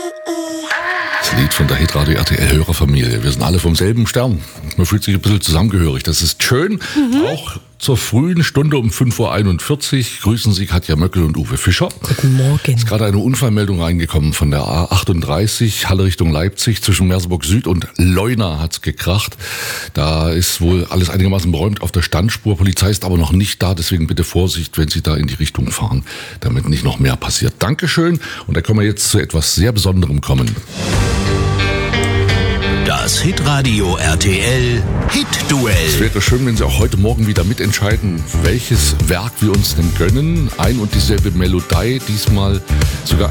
Das Lied von der Hitradio RTL Hörerfamilie. Wir sind alle vom selben Stern. Man fühlt sich ein bisschen zusammengehörig. Das ist schön. Auch zur frühen Stunde um 5.41 Uhr grüßen Sie Katja Möckel und Uwe Fischer. Guten Morgen. Ist gerade eine Unfallmeldung reingekommen von der A38, Halle Richtung Leipzig. Zwischen Merseburg Süd und Leuna hat's gekracht. Da ist wohl alles einigermaßen beräumt auf der Standspur. Polizei ist aber noch nicht da, deswegen bitte Vorsicht, wenn Sie da in die Richtung fahren, damit nicht noch mehr passiert. Dankeschön. Und da können wir jetzt zu etwas sehr Besonderem kommen. Das Hitradio RTL Hit-Duell. Es wäre schön, wenn Sie auch heute Morgen wieder mitentscheiden, welches Werk wir uns denn gönnen. Ein und dieselbe Melodie, diesmal sogar